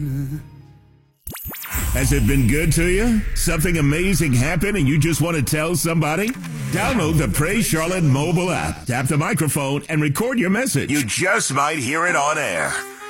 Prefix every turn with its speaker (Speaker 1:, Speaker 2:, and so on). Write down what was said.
Speaker 1: Has it been good to you? Something amazing happened and you just want to tell somebody? Download the Praise Charlotte mobile app. Tap the microphone and record your message. You just might hear it on air.